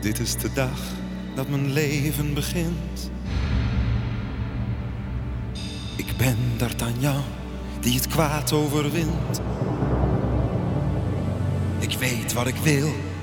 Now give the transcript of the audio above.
Dit is de dag dat mijn leven begint. Ik ben D'Artagnan die het kwaad overwint. Ik weet wat ik wil